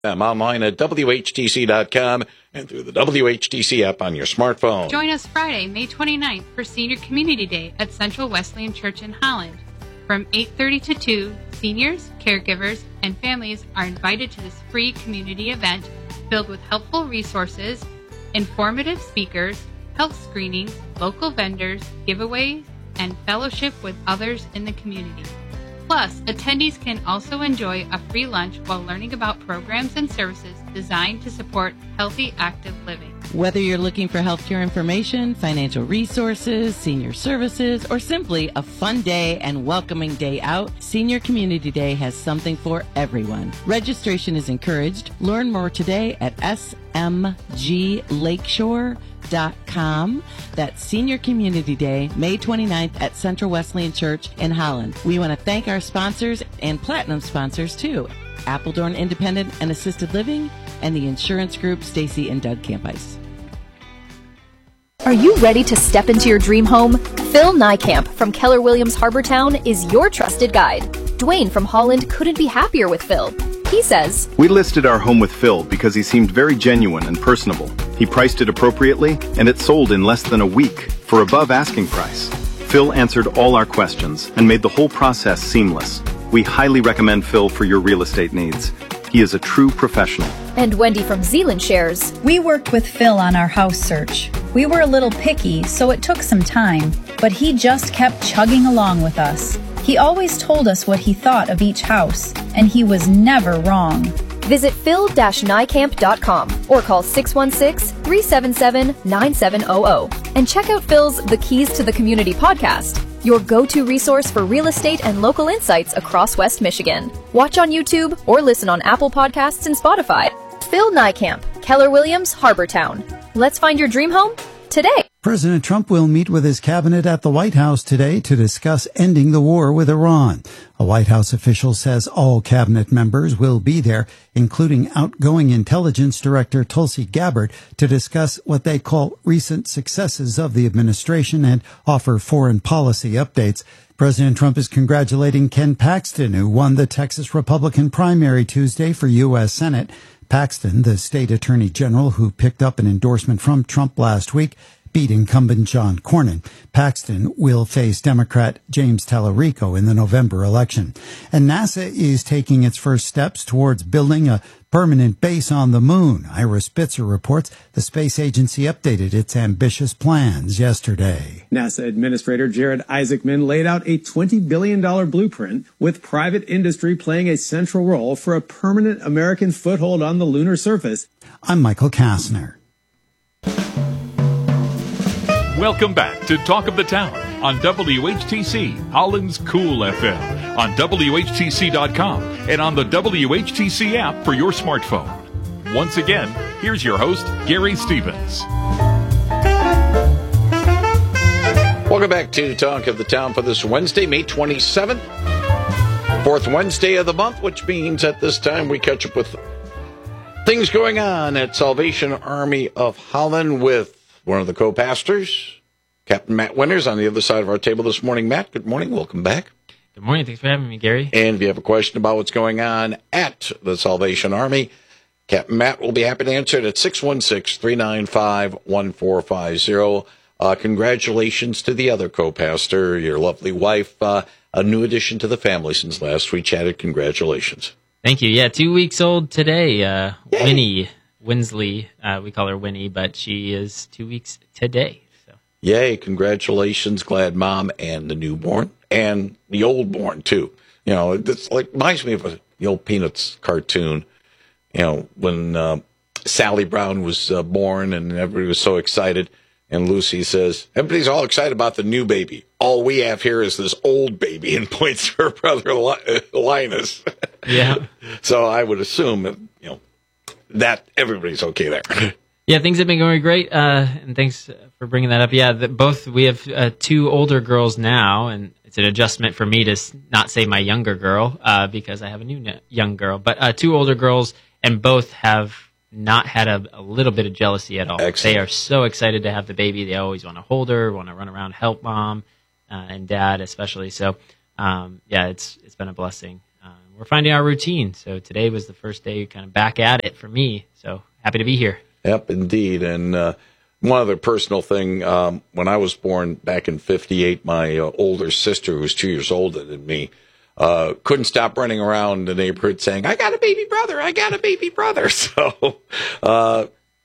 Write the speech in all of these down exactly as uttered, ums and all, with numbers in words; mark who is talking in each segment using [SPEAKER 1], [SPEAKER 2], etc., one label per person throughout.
[SPEAKER 1] I'm online at W H T C dot com and through the W H T C app on your smartphone.
[SPEAKER 2] Join us Friday, May twenty-ninth for Senior Community Day at Central Wesleyan Church in Holland. From eight thirty to two, seniors, caregivers, and families are invited to this free community event filled with helpful resources, informative speakers, health screenings, local vendors, giveaways, and fellowship with others in the community. Plus, attendees can also enjoy a free lunch while learning about programs and services designed to support healthy, active living.
[SPEAKER 3] Whether you're looking for healthcare information, financial resources, senior services, or simply a fun day and welcoming day out, Senior Community Day has something for everyone. Registration is encouraged. Learn more today at S M G lakeshore dot com. That's Senior Community Day, May twenty-ninth at Central Wesleyan Church in Holland. We want to thank our sponsors and platinum sponsors too, Appledorn Independent and Assisted Living, and the insurance group Stacy and Doug Campice.
[SPEAKER 4] Are you ready to step into your dream home? Phil Niekamp from Keller Williams Harbortown is your trusted guide. Dwayne from Holland couldn't be happier with Phil. He says,
[SPEAKER 5] "We listed our home with Phil because he seemed very genuine and personable. He priced it appropriately, and it sold in less than a week for above asking price. Phil answered all our questions and made the whole process seamless. We highly recommend Phil for your real estate needs. He is a true professional."
[SPEAKER 4] And Wendy from Zealand shares,
[SPEAKER 6] "We worked with Phil on our house search. We were a little picky, so it took some time, but he just kept chugging along with us. He always told us what he thought of each house, and he was never wrong."
[SPEAKER 4] Visit phil dash niekamp dot com or call six one six, three seven seven, nine seven zero zero and check out Phil's The Keys to the Community podcast, your go-to resource for real estate and local insights across West Michigan. Watch on YouTube or listen on Apple Podcasts and Spotify. Phil Niekamp, Keller Williams, Harbortown. Let's find your dream home today.
[SPEAKER 7] President Trump will meet with his cabinet at the White House today to discuss ending the war with Iran. A White House official says all cabinet members will be there, including outgoing intelligence director Tulsi Gabbard, to discuss what they call recent successes of the administration and offer foreign policy updates. President Trump is congratulating Ken Paxton, who won the Texas Republican primary Tuesday for U S Senate. Paxton, the state attorney general who picked up an endorsement from Trump last week, beat incumbent John Cornyn. Paxton will face Democrat James Tallarico in the November election. And NASA is taking its first steps towards building a permanent base on the moon. Ira Spitzer reports the space agency updated its ambitious plans yesterday.
[SPEAKER 8] NASA Administrator Jared Isaacman laid out a twenty billion dollars blueprint with private industry playing a central role for a permanent American foothold on the lunar surface.
[SPEAKER 7] I'm Michael Kastner.
[SPEAKER 9] Welcome back to Talk of the Town on W H T C, Holland's Cool F M, on W H T C dot com, and on the W H T C app for your smartphone. Once again, here's your host, Gary Stevens.
[SPEAKER 1] Welcome back to Talk of the Town for this Wednesday, May twenty-seventh, fourth Wednesday of the month, which means at this time we catch up with things going on at Salvation Army of Holland with one of the co-pastors, Captain Matt Winters, on the other side of our table this morning. Matt, good morning. Welcome back.
[SPEAKER 10] Good morning. Thanks for having me, Gary.
[SPEAKER 1] And if you have a question about what's going on at the Salvation Army, Captain Matt will be happy to answer it at six one six, three nine five, one four five zero. Uh, congratulations to the other co-pastor, your lovely wife, uh, a new addition to the family since last we chatted. Congratulations.
[SPEAKER 10] Thank you. Yeah, two weeks old today. Uh, Winnie Winsley, uh, we call her Winnie, but she is two weeks today. So.
[SPEAKER 1] Yay, congratulations, glad mom, and the newborn, and the old-born, too. You know, it's like, reminds me of a, the old Peanuts cartoon, you know, when uh, Sally Brown was uh, born and everybody was so excited, and Lucy says, everybody's all excited about the new baby. All we have here is this old baby, and points to her brother Linus.
[SPEAKER 10] Yeah.
[SPEAKER 1] So I would assume, that, you know, that everybody's okay there.
[SPEAKER 10] Yeah, things have been going great, uh, and thanks for bringing that up. Yeah, the, both we have uh, two older girls now, and it's an adjustment for me to not say my younger girl uh, because I have a new ne- young girl. But uh, two older girls, and both have not had a, a little bit of jealousy at all.
[SPEAKER 1] Excellent.
[SPEAKER 10] They are so excited to have the baby. They always want to hold her, want to run around, help mom uh, and dad especially. So, um, yeah, it's it's been a blessing. Uh, we're finding our routine. So today was the first day kind of back at it for me. So happy to be here.
[SPEAKER 1] Yep, indeed. And uh, one other personal thing, um, when I was born back in fifty-eight, my uh, older sister, who was two years older than me, uh, couldn't stop running around the neighborhood saying, I got a baby brother, I got a baby brother. So uh,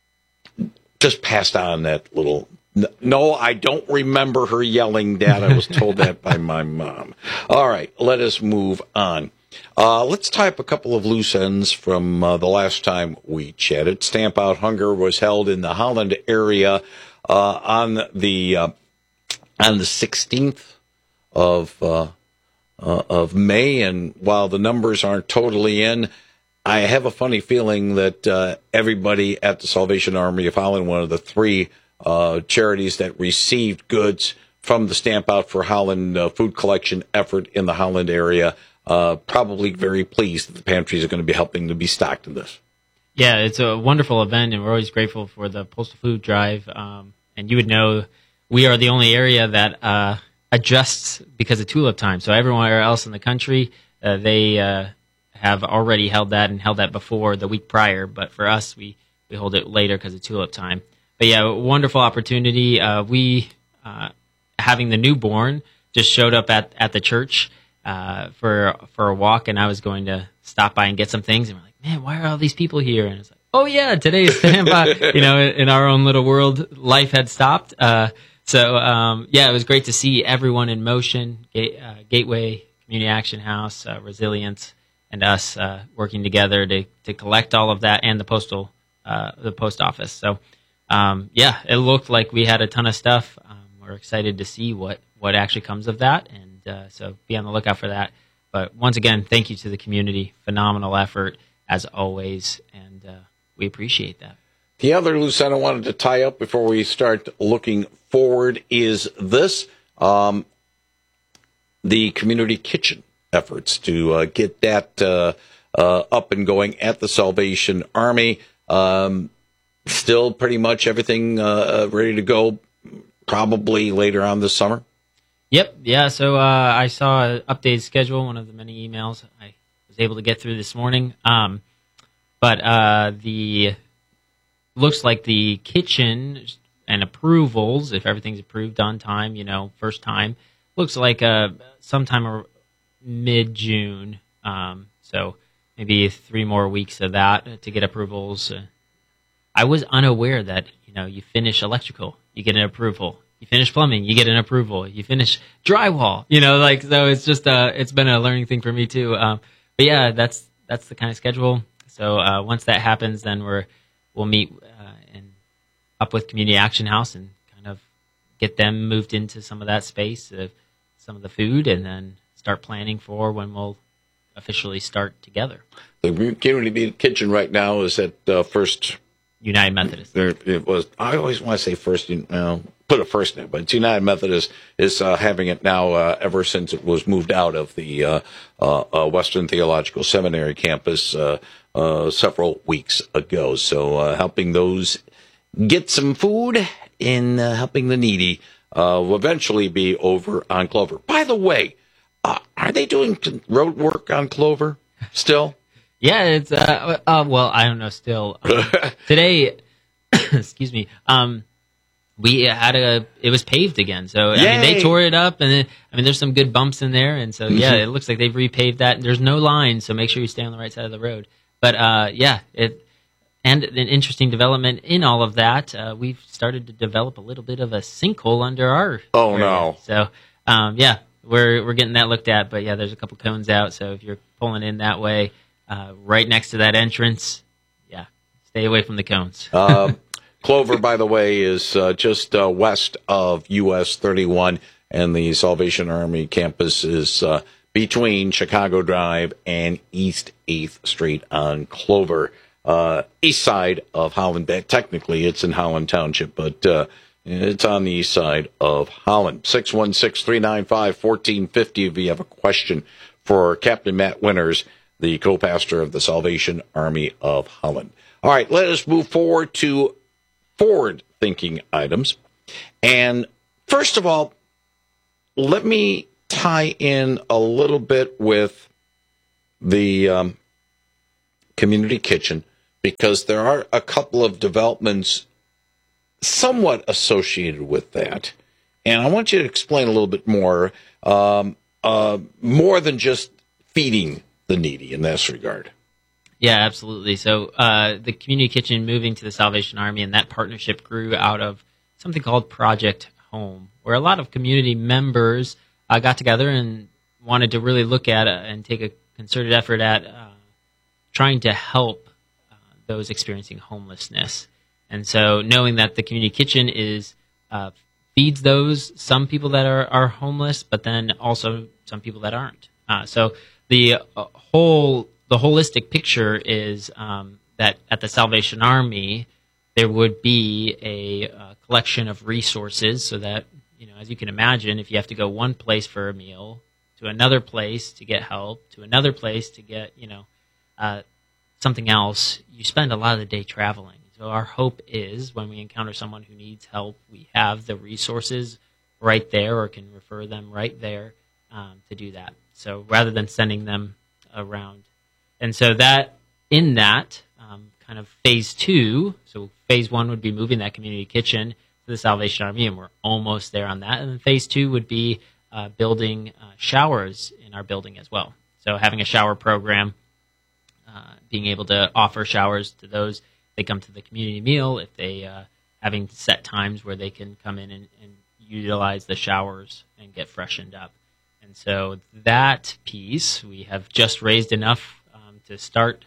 [SPEAKER 1] just passed on that little... No, I don't remember her yelling that. I was told that by my mom. All right, let us move on. Uh, let's tie up a couple of loose ends from uh, the last time we chatted. Stamp Out Hunger was held in the Holland area uh, on the uh, on the sixteenth of uh, uh, of May, and while the numbers aren't totally in, I have a funny feeling that uh, everybody at the Salvation Army of Holland, one of the three Uh, charities that received goods from the Stamp Out for Holland uh, food collection effort in the Holland area, uh, probably very pleased that the pantries are going to be helping to be stocked in this.
[SPEAKER 10] Yeah, it's a wonderful event, and we're always grateful for the Postal Food Drive. Um, and you would know we are the only area that uh, adjusts because of tulip time. So everywhere else in the country, uh, they uh, have already held that and held that before the week prior. But for us, we, we hold it later because of tulip time. But yeah, wonderful opportunity. Uh, we, uh, having the newborn, just showed up at, at the church uh, for for a walk, and I was going to stop by and get some things. And we're like, man, why are all these people here? And it's like, oh yeah, today is Stamp Out. You know, in, in our own little world, life had stopped. Uh, so um, yeah, it was great to see everyone in motion. Gate, uh, Gateway Community Action House, uh, Resilience, and us uh, working together to to collect all of that, and the postal uh, the post office. So. Um, yeah, it looked like we had a ton of stuff. Um, we're excited to see what, what actually comes of that, and uh, so be on the lookout for that. But once again, thank you to the community. Phenomenal effort, as always, and uh, we appreciate that.
[SPEAKER 1] The other loose end I wanted to tie up before we start looking forward is this, um, the community kitchen efforts to uh, get that uh, uh, up and going at the Salvation Army. Um Still pretty much everything uh, ready to go, probably later on this summer?
[SPEAKER 10] Yep. Yeah, so uh, I saw an updated schedule, one of the many emails I was able to get through this morning. Um, but uh, the looks like the kitchen and approvals, if everything's approved on time, you know, first time, looks like uh, sometime mid-June. Um, so maybe three more weeks of that to get approvals. Uh, I was unaware that, you know, you finish electrical, you get an approval. You finish plumbing, you get an approval. You finish drywall, you know, like, so it's just, uh, it's been a learning thing for me too. Um, but yeah, that's, that's the kind of schedule. So, uh, once that happens, then we're, we'll meet, uh, and up with Community Action House and kind of get them moved into some of that space of some of the food, and then start planning for when we'll officially start together.
[SPEAKER 1] The community kitchen right now is at uh, First
[SPEAKER 10] United Methodist.
[SPEAKER 1] There, it was. I always want to say First. You know, put a first in it, but it's United Methodist is uh, having it now uh, ever since it was moved out of the uh, uh, uh, Western Theological Seminary campus uh, uh, several weeks ago. So uh, helping those get some food and uh, helping the needy uh, will eventually be over on Clover. By the way, uh, are they doing road work on Clover still?
[SPEAKER 10] Yeah, it's, uh, uh, well, I don't know still. Um, today, excuse me, um, we had a, it was paved again. So, Yay! I mean, they tore it up, and then, I mean, there's some good bumps in there. And so, yeah, it looks like they've repaved that. There's no line, so make sure you stay on the right side of the road. But, uh, yeah, it, and an interesting development in all of that, uh, we've started to develop a little bit of a sinkhole under our
[SPEAKER 1] Oh,
[SPEAKER 10] area.
[SPEAKER 1] no.
[SPEAKER 10] So, um, yeah, we're, we're getting that looked at. But, yeah, there's a couple cones out. So if you're pulling in that way, Uh, right next to that entrance, yeah, stay away from the cones.
[SPEAKER 1] uh, Clover, by the way, is uh, just uh, west of U S thirty-one, and the Salvation Army campus is uh, between Chicago Drive and East eighth Street on Clover, uh, east side of Holland. Technically, it's in Holland Township, but uh, it's on the east side of Holland. six one six, three nine five, one four five zero if you have a question for Captain Matt Winters, the co-pastor of the Salvation Army of Holland. All right, let us move forward to forward-thinking items. And first of all, let me tie in a little bit with the um, community kitchen, because there are a couple of developments somewhat associated with that. And I want you to explain a little bit more, um, uh, more than just feeding the needy in this regard.
[SPEAKER 10] Yeah, absolutely. So uh, the community kitchen moving to the Salvation Army, and that partnership grew out of something called Project Home, where a lot of community members uh, got together and wanted to really look at uh, and take a concerted effort at uh, trying to help uh, those experiencing homelessness. And so knowing that the community kitchen is uh, feeds those, some people that are, are homeless, but then also some people that aren't. Uh, so the uh, whole the holistic picture is um, that at the Salvation Army, there would be a uh, collection of resources so that, you know, as you can imagine, if you have to go one place for a meal, to another place to get help, to another place to get, you know, uh, something else, you spend a lot of the day traveling. So our hope is when we encounter someone who needs help, we have the resources right there or can refer them right there um, to do that. So rather than sending them around. And so that, in that, um, kind of phase two, so phase one would be moving that community kitchen to the Salvation Army, and we're almost there on that. And then phase two would be uh, building uh, showers in our building as well. So having a shower program, uh, being able to offer showers to those. They come to the community meal, if they uh, having set times where they can come in and, and utilize the showers and get freshened up. And so that piece, we have just raised enough um, to start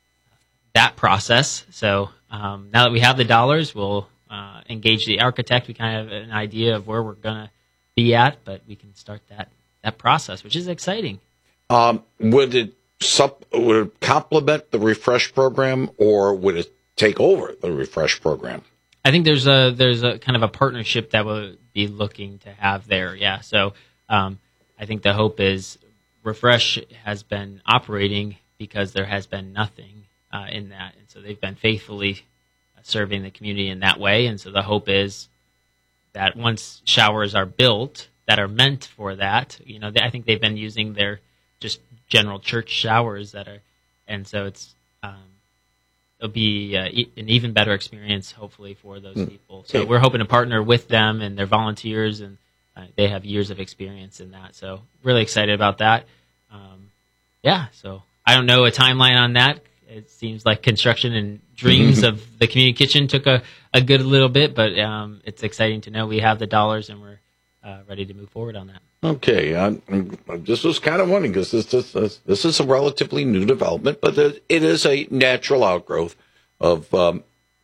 [SPEAKER 10] that process. So um, now that we have the dollars, we'll uh, engage the architect. We kind of have an idea of where we're going to be at, but we can start that that process, which is exciting.
[SPEAKER 1] Um, would it sup- would it complement the Refresh program, or would it take over the Refresh program?
[SPEAKER 10] I think there's a there's a kind of a partnership that we'll be looking to have there. Yeah. So um, I think the hope is Refresh has been operating because there has been nothing uh, in that, and so they've been faithfully serving the community in that way. And so the hope is that once showers are built that are meant for that, you know, they, I think they've been using their just general church showers that are, and so it's. Um, It'll be uh, e- an even better experience, hopefully, for those people. So we're hoping to partner with them and their volunteers, and uh, they have years of experience in that. So really excited about that. Um, yeah, so I don't know a timeline on that. It seems like construction and dreams of the community kitchen took a, a good little bit, but um, it's exciting to know we have the dollars and we're uh, ready to move forward on that.
[SPEAKER 1] Okay, I, I just was kind of wondering because this, this this is a relatively new development, but it is a natural outgrowth of um,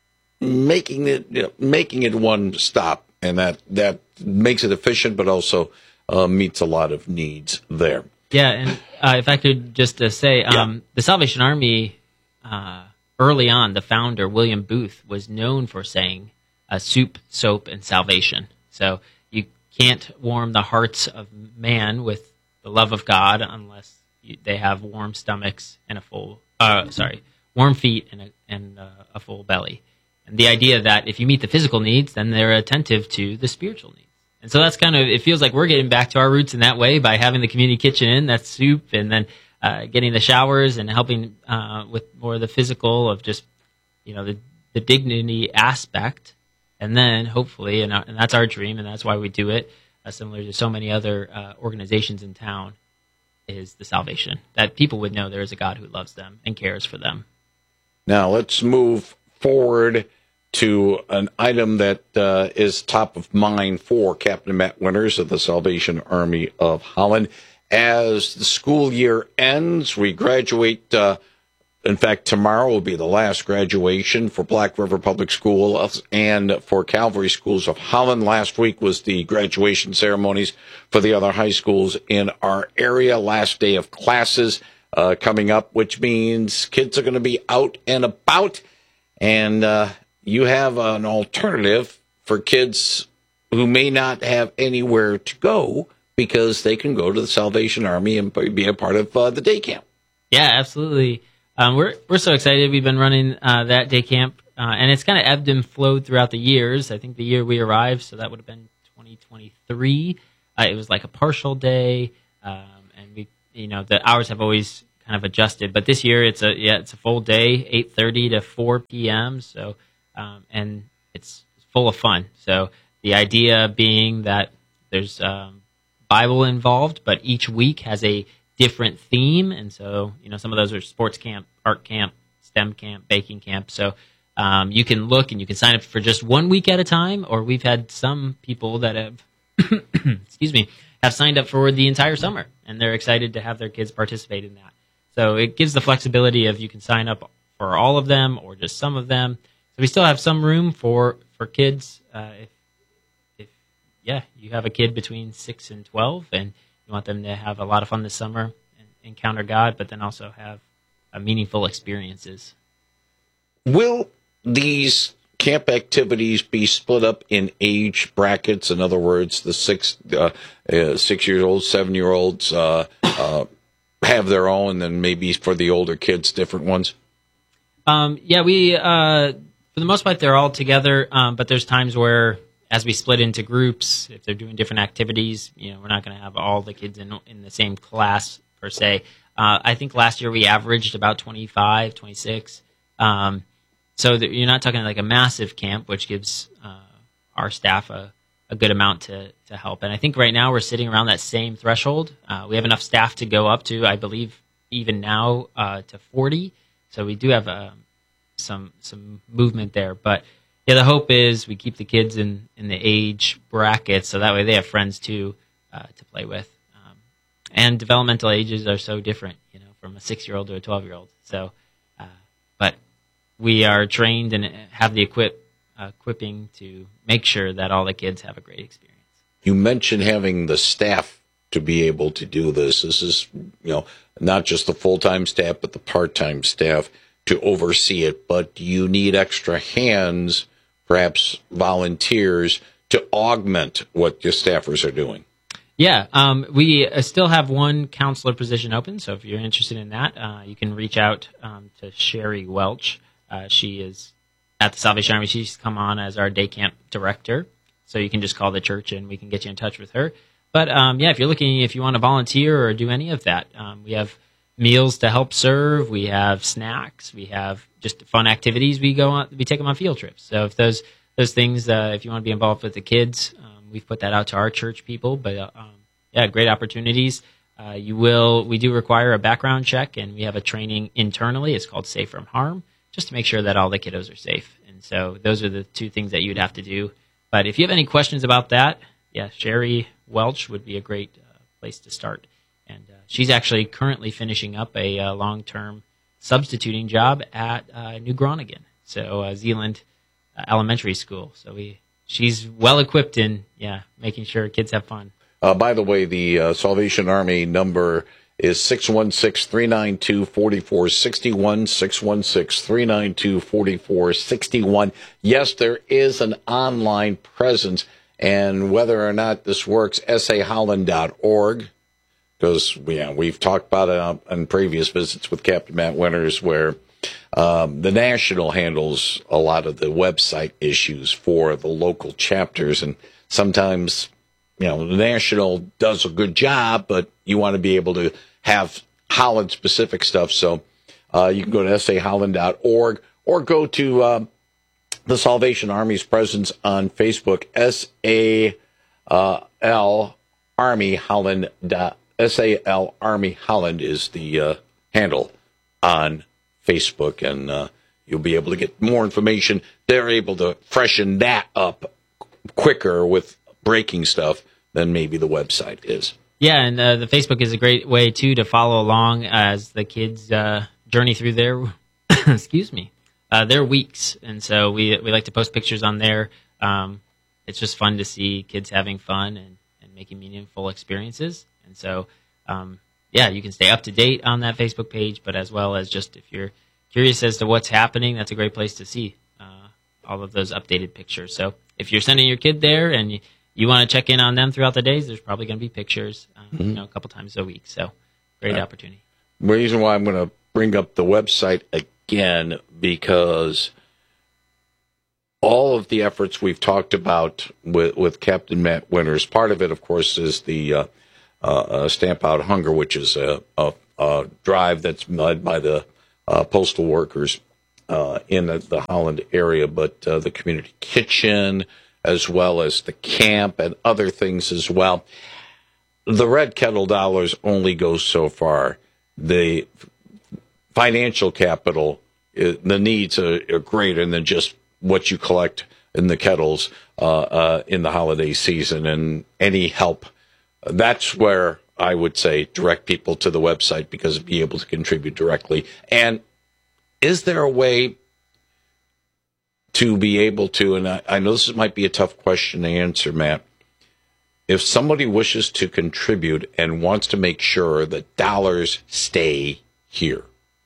[SPEAKER 1] making it you know, making it one stop, and that that makes it efficient, but also uh, meets a lot of needs there.
[SPEAKER 10] Yeah, and uh, if I could just uh, say, um, yeah. the Salvation Army uh, early on, the founder William Booth was known for saying uh, "soup, soap, and salvation." So can't warm the hearts of man with the love of God unless you, they have warm stomachs and a full, uh, sorry, warm feet and a, and uh, a full belly. And the idea that if you meet the physical needs, then they're attentive to the spiritual needs. And so that's kind of, it feels like we're getting back to our roots in that way by having the community kitchen in, that's soup, and then uh, getting the showers and helping uh, with more of the physical of just, you know, the, the dignity aspect. And then hopefully, and, and that's our dream, and that's why we do it, uh, similar to so many other uh, organizations in town, is the salvation. That people would know there is a God who loves them and cares for them.
[SPEAKER 1] Now let's move forward to an item that uh, is top of mind for Captain Matt Winters of the Salvation Army of Holland. As the school year ends, we graduate. Uh, In fact, tomorrow will be the last graduation for Black River Public Schools and for Calvary Schools of Holland. Last week was the graduation ceremonies for the other high schools in our area. Last day of classes uh, coming up, which means kids are going to be out and about. And uh, you have an alternative for kids who may not have anywhere to go because they can go to the Salvation Army and be a part of uh, the day camp.
[SPEAKER 10] Yeah, absolutely. Um, we're we're so excited. We've been running uh, that day camp, uh, and it's kind of ebbed and flowed throughout the years. I think the year we arrived, so that would have been twenty twenty-three. Uh, it was like a partial day, um, and we, you know, the hours have always kind of adjusted. But this year it's a yeah it's a full day, eight thirty to four p.m. So um, and it's full of fun. So the idea being that there's um, Bible involved, but each week has a different theme. And so you know some of those are sports camp, art camp, STEM camp, baking camp. So um, you can look and you can sign up for just one week at a time. Or we've had some people that have excuse me have signed up for the entire summer, and they're excited to have their kids participate in that. So it gives the flexibility of you can sign up for all of them or just some of them. So we still have some room for, for kids. Uh, if, if, yeah, you have a kid between six and twelve and you want them to have a lot of fun this summer and encounter God, but then also have uh, meaningful experiences.
[SPEAKER 1] Will these camp activities be split up in age brackets? In other words, the six uh, uh, six-year-olds, seven-year-olds uh, uh, have their own, and then maybe for the older kids, different ones?
[SPEAKER 10] Um, yeah, we uh, for the most part they're all together, um, but there's times where, as we split into groups, if they're doing different activities, you know, we're not going to have all the kids in in the same class per se. Uh, I think last year we averaged about twenty-five, twenty-six. Um, So that you're not talking like a massive camp, which gives uh, our staff a, a good amount to, to help. And I think right now we're sitting around that same threshold. Uh, we have enough staff to go up to, I believe, even now uh, to forty. So we do have uh, some some movement there. But yeah, the hope is we keep the kids in, in the age bracket, so that way they have friends too uh, to play with. Um, and developmental ages are so different, you know, from a six-year-old to a twelve-year-old. So, uh, but we are trained and have the equip, uh, equipping to make sure that all the kids have a great experience.
[SPEAKER 1] You mentioned having the staff to be able to do this. This is, you know, not just the full-time staff, but the part-time staff to oversee it. But do you need extra hands, perhaps volunteers, to augment what your staffers are doing?
[SPEAKER 10] Yeah, um, we uh, still have one counselor position open. So if you're interested in that, uh, you can reach out um, to Sherry Welch. Uh, she is at the Salvation Army. She's come on as our day camp director. So you can just call the church and we can get you in touch with her. But um, yeah, if you're looking, if you want to volunteer or do any of that, um, we have meals to help serve. We have snacks. We have just fun activities. We go on, we take them on field trips. So if those, those things, uh, if you want to be involved with the kids, um, we've put that out to our church people. But uh, um, yeah, great opportunities. Uh, you will, we do require a background check, and we have a training internally. It's called Safe from Harm, just to make sure that all the kiddos are safe. And so those are the two things that you'd have to do. But if you have any questions about that, yeah, Sherry Welch would be a great uh, place to start. And uh, she's actually currently finishing up a uh, long-term substituting job at uh, New Groningen, so uh, Zeeland uh, Elementary School. So we, she's well-equipped in, yeah, making sure kids have fun.
[SPEAKER 1] Uh, by the way, the uh, Salvation Army number is six one six, three nine two, four four six one, six one six, three nine two, four four six one. Yes, there is an online presence, and whether or not this works, s a holland dot org, because yeah, we've talked about it on previous visits with Captain Matt Winters, where um, the national handles a lot of the website issues for the local chapters, and sometimes, you know, the national does a good job, but you want to be able to have Holland-specific stuff. So uh, you can go to s a holland dot org or go to uh, the Salvation Army's presence on Facebook, S A L Army Holland. S A L Army Holland is the uh, handle on Facebook, and uh, you'll be able to get more information. They're able to freshen that up quicker with breaking stuff than maybe the website is.
[SPEAKER 10] Yeah, and uh, the Facebook is a great way, too, to follow along as the kids uh, journey through their, excuse me, uh, their weeks. And so we we like to post pictures on there. Um, it's just fun to see kids having fun and, and making meaningful experiences. And so, um, yeah, you can stay up to date on that Facebook page, but as well as just if you're curious as to what's happening, that's a great place to see uh, all of those updated pictures. So if you're sending your kid there and you, you want to check in on them throughout the days, there's probably going to be pictures, um, mm-hmm. you know, a couple times a week. So great
[SPEAKER 1] right.
[SPEAKER 10] opportunity.
[SPEAKER 1] The reason why I'm going to bring up the website again, because all of the efforts we've talked about with, with Captain Matt Winters, part of it, of course, is the uh, uh, Stamp Out Hunger, which is a, a uh, drive that's led by the uh, postal workers uh, in the, the Holland area, but uh, the community kitchen, as well as the camp and other things as well. The Red Kettle dollars only go so far. The financial capital, the needs are, are greater than just what you collect in the kettles uh, uh, in the holiday season, and any help. That's where I would say direct people to the website, because be able to contribute directly. And is there a way to be able to, and I, I know this might be a tough question to answer, Matt, if somebody wishes to contribute and wants to make sure that dollars stay here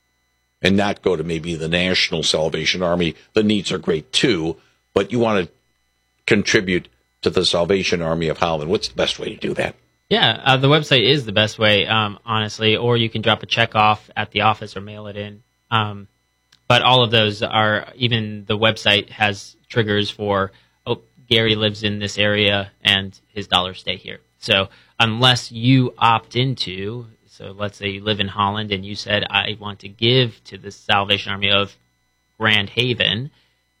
[SPEAKER 1] and not go to maybe the National Salvation Army, the needs are great too, but you want to contribute to the Salvation Army of Holland, what's the best way to do that?
[SPEAKER 10] Yeah, uh, the website is the best way, um, honestly, or you can drop a check off at the office or mail it in. Um, but all of those are, even the website has triggers for, oh, Gary lives in this area and his dollars stay here. So unless you opt into, so let's say you live in Holland and you said, I want to give to the Salvation Army of Grand Haven,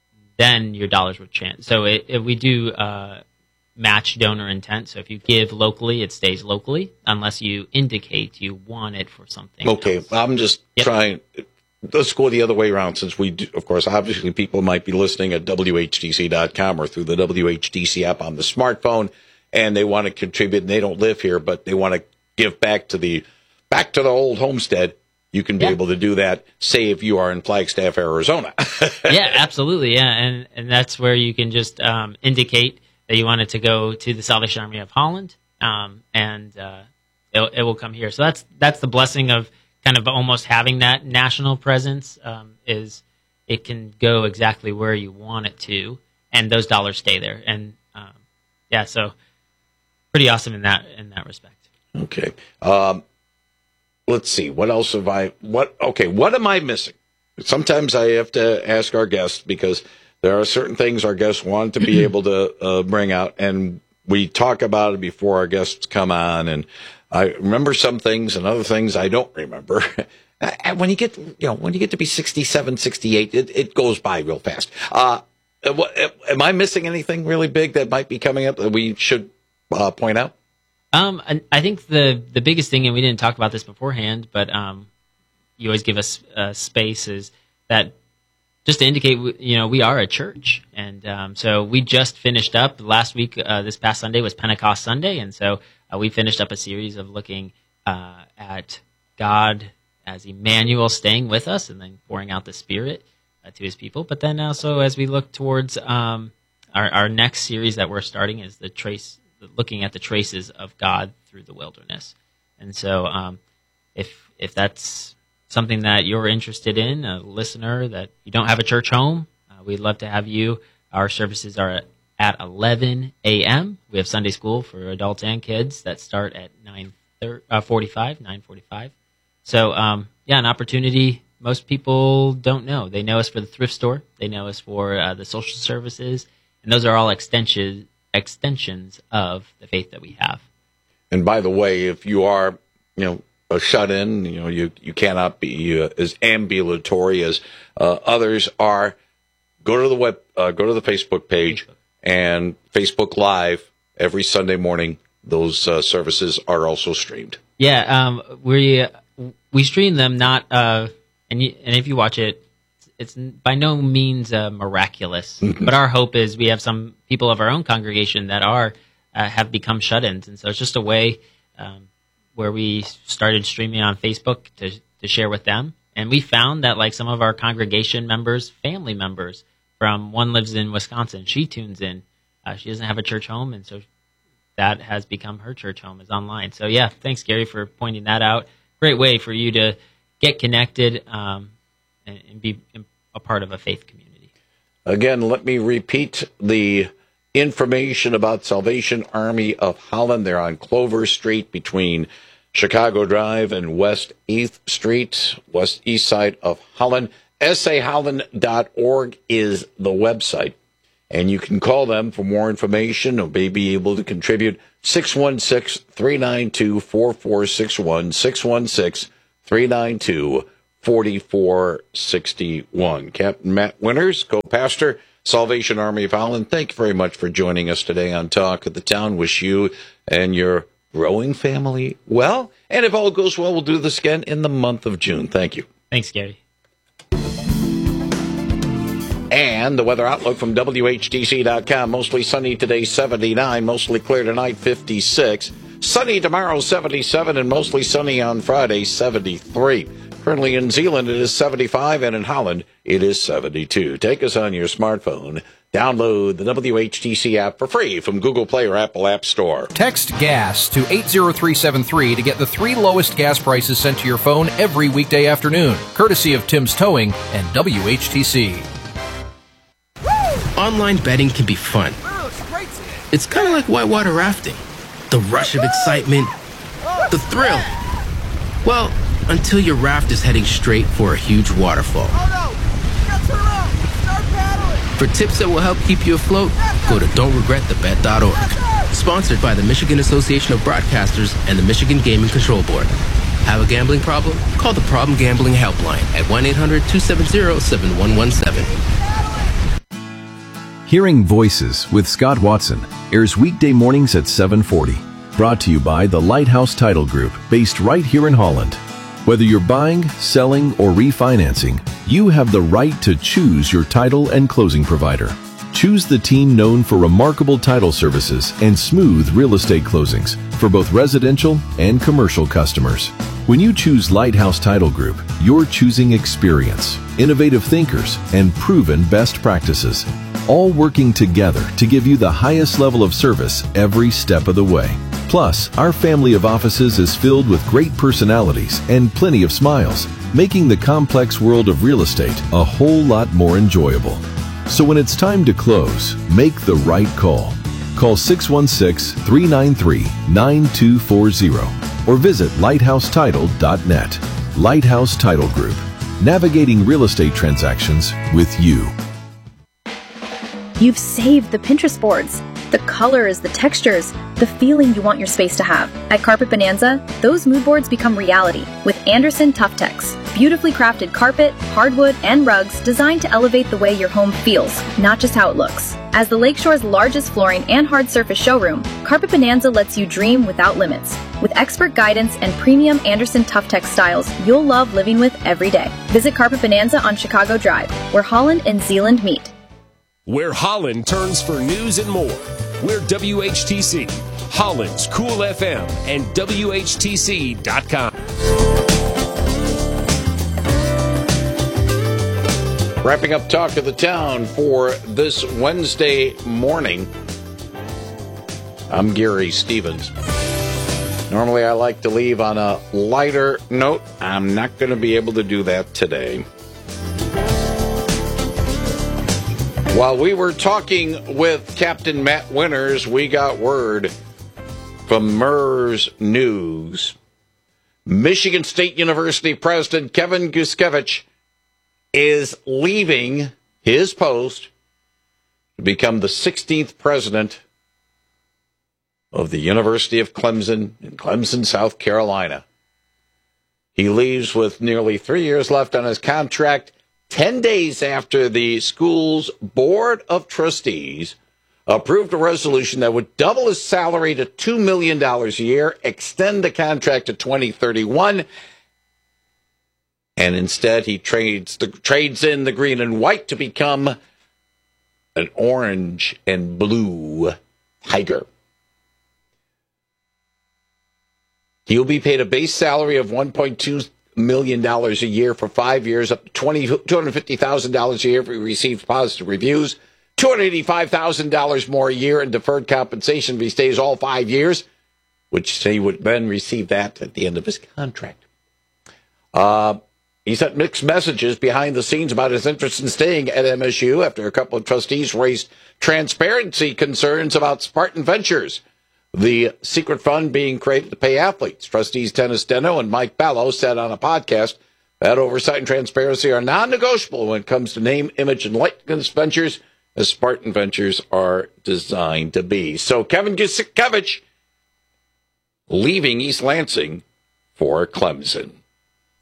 [SPEAKER 10] then your dollars would change. So it, it, we do uh, match donor intent. So if you give locally, it stays locally, unless you indicate you want it for something
[SPEAKER 1] Okay,
[SPEAKER 10] else.
[SPEAKER 1] I'm just yep. trying. Let's go the other way around, since we do, of course, obviously people might be listening at W H T C dot com or through the W H T C app on the smartphone, and they want to contribute, and they don't live here, but they want to give back to the back to the old homestead. You can be
[SPEAKER 10] yeah.
[SPEAKER 1] able to do that, say, if you are in Flagstaff, Arizona.
[SPEAKER 10] Yeah, absolutely. Yeah, and, and that's where you can just um, indicate that you want it to go to the Salvation Army of Holland, um, and uh, it, it will come here. So that's that's the blessing of kind of almost having that national presence, um, is it can go exactly where you want it to, and those dollars stay there. And um, yeah, so pretty awesome in that in that respect.
[SPEAKER 1] Okay. Um, let's see. What else have I? What? Okay. What am I missing? Sometimes I have to ask our guests, because there are certain things our guests want to be able to uh, bring out, and we talk about it before our guests come on. And I remember some things, and other things I don't remember. And when you get, you know, when you get to be sixty-seven, sixty-eight, it, it goes by real fast. Uh, what, am I missing anything really big that might be coming up that we should uh, point out?
[SPEAKER 10] Um, I, I think the the biggest thing, and we didn't talk about this beforehand, but um, you always give us uh, space, is that just to indicate, you know, we are a church. And um, so we just finished up last week. Uh, this past Sunday was Pentecost Sunday. And so uh, we finished up a series of looking uh, at God as Emmanuel staying with us and then pouring out the Spirit uh, to his people. But then also, as we look towards um, our, our next series that we're starting, is the trace, looking at the traces of God through the wilderness. And so um, if if that's something that you're interested in, a listener that you don't have a church home, uh, we'd love to have you. Our services are at eleven a.m. We have Sunday school for adults and kids that start at nine forty-five, nine forty-five. So, um, yeah, an opportunity most people don't know. They know us for the thrift store. They know us for uh, the social services. And those are all extensions extensions of the faith that we have.
[SPEAKER 1] And by the way, if you are, you know, a shut-in, you know, you, you cannot be uh, as ambulatory as uh, others are, go to the web, uh, go to the Facebook page Facebook. and Facebook Live every Sunday morning. Those uh, services are also streamed.
[SPEAKER 10] Yeah, um, we we stream them not, uh, and you, and if you watch it, it's by no means uh, miraculous. But our hope is we have some people of our own congregation that are uh, have become shut-ins, and so it's just a way. Um, where we started streaming on Facebook to to share with them. And we found that, like, some of our congregation members, family members, from one lives in Wisconsin, she tunes in. Uh, she doesn't have a church home, and so that has become her church home, is online. So, yeah, thanks, Gary, for pointing that out. Great way for you to get connected um, and, and be a part of a faith community.
[SPEAKER 1] Again, let me repeat the information about Salvation Army of Holland. They're on Clover Street between Chicago Drive and West eighth Street, west east side of Holland. S A holland dot org is the website. And you can call them for more information or may be able to contribute. six one six, three nine two, four four six one, six one six, three nine two, four four six one. Captain Matt Winters, co-pastor, Salvation Army of Holland, thank you very much for joining us today on Talk of the Town. Wish you and your growing family well. And if all goes well, we'll do this again in the month of June. Thank you.
[SPEAKER 10] Thanks, Gary.
[SPEAKER 1] And the weather outlook from W H T C dot com. Mostly sunny today, seventy-nine. Mostly clear tonight, fifty-six. Sunny tomorrow, seventy-seven. And mostly sunny on Friday, seventy-three. Currently in Zeeland, it is seventy-five. And in Holland, it is seventy-two. Take us on your smartphone. Download the W H T C app for free from Google Play or Apple App Store.
[SPEAKER 11] Text GAS to eight zero three seven three to get the three lowest gas prices sent to your phone every weekday afternoon, courtesy of Tim's Towing and W H T C.
[SPEAKER 12] Online betting can be fun. It's kind of like whitewater rafting. The rush of excitement, the thrill. Well, until your raft is heading straight for a huge waterfall. For tips that will help keep you afloat, go to don't regret the bet dot org. Sponsored by the Michigan Association of Broadcasters and the Michigan Gaming Control Board. Have a gambling problem? Call the Problem Gambling Helpline at one eight hundred two seven zero seven one one seven.
[SPEAKER 13] Hearing Voices with Scott Watson airs weekday mornings at seven forty. Brought to you by the Lighthouse Title Group, based right here in Holland. Whether you're buying, selling, or refinancing, you have the right to choose your title and closing provider. Choose the team known for remarkable title services and smooth real estate closings for both residential and commercial customers. When you choose Lighthouse Title Group, you're choosing experience, innovative thinkers, and proven best practices, all working together to give you the highest level of service every step of the way. Plus, our family of offices is filled with great personalities and plenty of smiles, making the complex world of real estate a whole lot more enjoyable. So when it's time to close, make the right call. Call six one six, three nine three, nine two four zero or visit lighthouse title dot net. Lighthouse Title Group, navigating real estate transactions with you.
[SPEAKER 4] You've saved the Pinterest boards. The colors, the textures, the feeling you want your space to have. At Carpet Bonanza, those mood boards become reality with Anderson Tuftex. Beautifully crafted carpet, hardwood, and rugs designed to elevate the way your home feels, not just how it looks. As the Lakeshore's largest flooring and hard surface showroom, Carpet Bonanza lets you dream without limits. With expert guidance and premium Anderson Tuftex styles you'll love living with every day. Visit Carpet Bonanza on Chicago Drive, where Holland and Zeeland meet.
[SPEAKER 14] Where Holland turns for news and more. We're W H T C, Holland's Cool F M, and W H T C dot com.
[SPEAKER 1] Wrapping up Talk of the Town for this Wednesday morning. I'm Gary Stevens. Normally I like to leave on a lighter note. I'm not going to be able to do that today. While we were talking with Captain Matt Winters, we got word from M U R S News. Michigan State University President Kevin Guskiewicz is leaving his post to become the sixteenth president of the University of Clemson in Clemson, South Carolina. He leaves with nearly three years left on his contract, ten days after the school's Board of Trustees approved a resolution that would double his salary to two million dollars a year, extend the contract to twenty thirty-one, and instead he trades the, trades in the green and white to become an orange and blue tiger. He'll be paid a base salary of one point two million dollars a year for five years, up to two hundred fifty thousand dollars a year if he receives positive reviews, two hundred eighty-five thousand dollars more a year in deferred compensation if he stays all five years, which he would then receive that at the end of his contract. Uh, he sent mixed messages behind the scenes about his interest in staying at M S U after a couple of trustees raised transparency concerns about Spartan Ventures, the secret fund being created to pay athletes. Trustees Dennis Deno and Mike Ballo said on a podcast that oversight and transparency are non-negotiable when it comes to name, image, and likeness ventures, as Spartan Ventures are designed to be. So Kevin Guskiewicz leaving East Lansing for Clemson.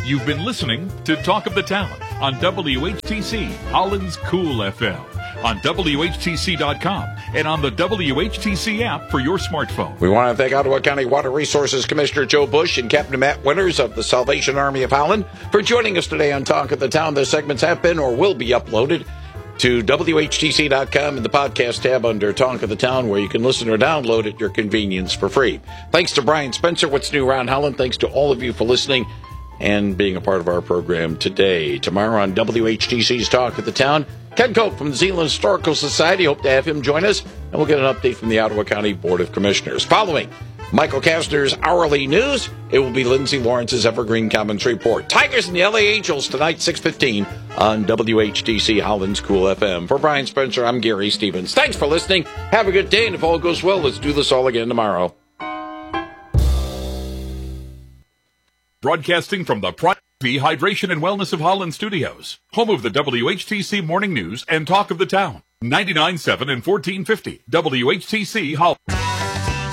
[SPEAKER 9] You've been listening to Talk of the Town on W H T C, Holland's Cool F M, on W H T C dot com, and on the W H T C app for your smartphone.
[SPEAKER 1] We want to thank Ottawa County Water Resources Commissioner Joe Bush and Captain Matt Winters of the Salvation Army of Holland for joining us today on Talk of the Town. Their segments have been or will be uploaded to W H T C dot com in the podcast tab under Talk of the Town, where you can listen or download at your convenience for free. Thanks to Brian Spencer, What's New Around Holland. Thanks to all of you for listening and being a part of our program today. Tomorrow on W H T C's Talk of the Town, Ken Cope from the Zeeland Historical Society. Hope to have him join us, and we'll get an update from the Ottawa County Board of Commissioners. Following Michael Kastner's Hourly News, it will be Lindsay Lawrence's Evergreen Commons Report. Tigers and the L A Angels tonight, six fifteen on W H T C Holland's Cool F M. For Brian Spencer, I'm Gary Stevens. Thanks for listening. Have a good day, and if all goes well, let's do this all again tomorrow.
[SPEAKER 9] Broadcasting from the Prime Hydration and Wellness of Holland Studios, home of the W H T C Morning News and Talk of the Town. ninety-nine point seven and fourteen fifty W H T C Holland.